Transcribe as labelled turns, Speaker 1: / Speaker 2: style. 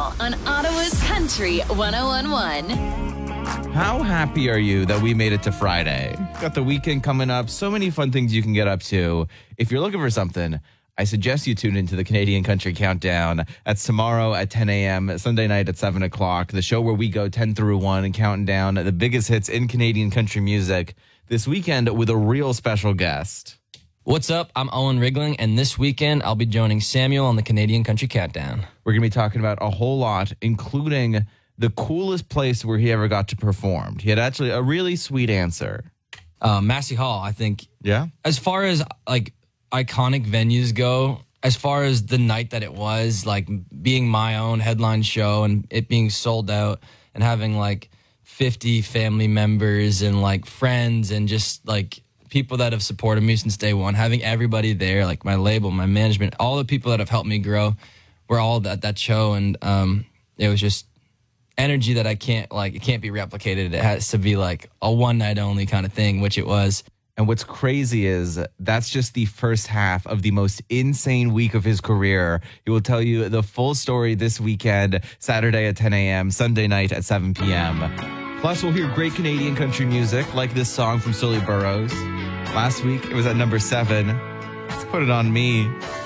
Speaker 1: Samuel on Ottawa's Country 101.1.
Speaker 2: How happy are you that we made it to Friday? Got the weekend coming up. So many fun things you can get up to. If you're looking for something, I suggest you tune into the Canadian Country Countdown. That's tomorrow at 10 a.m., Sunday night at 7 o'clock. The show where we go 10 through 1 and counting down the biggest hits in Canadian country music. This weekend with a real special guest.
Speaker 3: What's up? I'm Owen Rigling, and this weekend I'll be joining Samuel on the Canadian Country Countdown.
Speaker 2: We're going to be talking about a whole lot, including the coolest place where he ever got to perform. He had actually a really sweet answer.
Speaker 3: Massey Hall, I think.
Speaker 2: Yeah?
Speaker 3: As far as, like, iconic venues go, as far as the night that it was, like, being my own headline show and it being sold out and having, like, 50 family members and, like, friends and just, like, people that have supported me since day one, having everybody there, like my label, my management, all the people that have helped me grow were all at that show. And it was just energy that it can't be replicated. It has to be like a one night only kind of thing, which it was.
Speaker 2: And what's crazy is that's just the first half of the most insane week of his career. He will tell you the full story this weekend, Saturday at 10 a.m., Sunday night at 7 p.m. Plus, we'll hear great Canadian country music like this song from Sully Burrows. Last week, it was at number 7. Let's put it on me.